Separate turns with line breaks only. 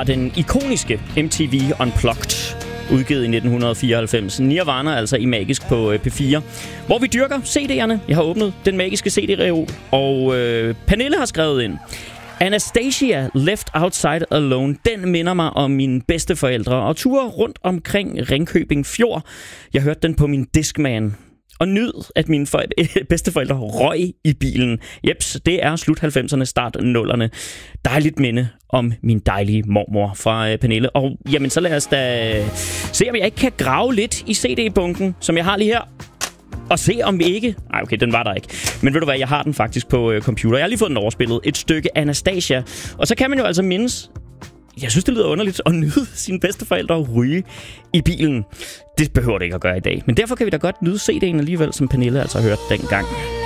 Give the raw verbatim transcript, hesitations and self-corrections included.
fra den ikoniske M T V Unplugged, udgivet i nitten fireoghalvfems. Nirvana, altså i Magisk på P fire, hvor vi dyrker C D'erne. Jeg har åbnet den magiske C D-reol, og øh, Pernille har skrevet ind: Anastasia, Left Outside Alone, den minder mig om mine bedsteforældre og ture rundt omkring Ringkøbing Fjord. Jeg hørte den på min Discman og nyd, at mine for- bedsteforældre røg i bilen. Jeps, det er slut halvfemserne, start nullerne. Dejligt minde om min dejlige mormor fra øh, Pernille. Og jamen, så lad os da se, om jeg ikke kan grave lidt i C D-bunken, som jeg har lige her. Og se om vi ikke... Nej, okay, den var der ikke. Men ved du hvad, jeg har den faktisk på øh, computer. Jeg har lige fået den overspillet. Et stykke Anastasia. Og så kan man jo altså mindes... Jeg synes, det lyder underligt at nyde sine bedsteforældre og ryge i bilen. Det behøver det ikke at gøre i dag. Men derfor kan vi da godt nyde C D'en alligevel, som Pernille altså har hørt dengang.